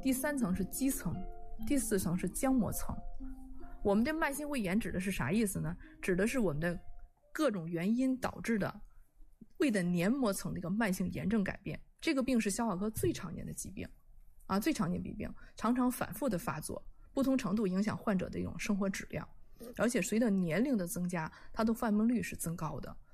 第3层是肌层，第4层是浆膜层。我们的慢性胃炎指的是啥意思呢？指的是我们的各种原因导致的胃的黏膜层的一个慢性炎症改变。这个病是消化科最常见的疾病啊，最常见疾病，常常反复的发作，不同程度影响患者的一种生活质量，而且随着年龄的增加，它的发病率是增高的。